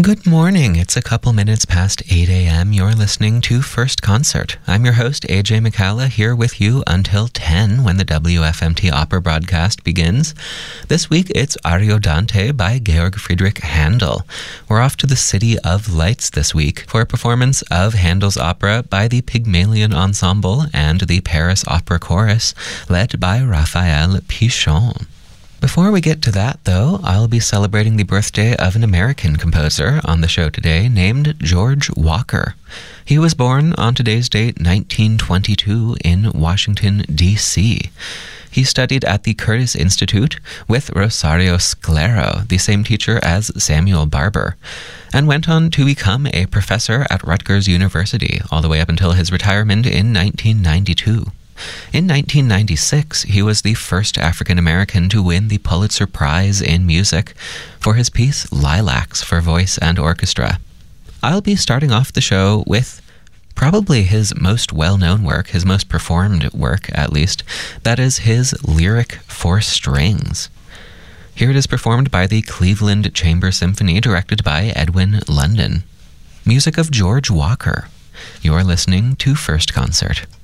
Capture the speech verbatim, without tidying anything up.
Good morning. It's a couple minutes past eight a.m. You're listening to First Concert. I'm your host, A J McCalla, here with you until ten when the W F M T opera broadcast begins. This week, it's Ariodante by Georg Friedrich Handel. We're off to the City of Lights this week for a performance of Handel's opera by the Pygmalion Ensemble and the Paris Opera Chorus, led by Raphael Pichon. Before we get to that, though, I'll be celebrating the birthday of an American composer on the show today named George Walker. He was born on today's date, nineteen twenty-two, in Washington, D C He studied at the Curtis Institute with Rosario Sclero, the same teacher as Samuel Barber, and went on to become a professor at Rutgers University all the way up until his retirement in nineteen ninety-two. In nineteen ninety-six, he was the first African-American to win the Pulitzer Prize in Music for his piece Lilacs for Voice and Orchestra. I'll be starting off the show with probably his most well-known work, his most performed work at least, that is his Lyric for Strings. Here it is performed by the Cleveland Chamber Symphony, directed by Edwin London. Music of George Walker. You're listening to First Concert.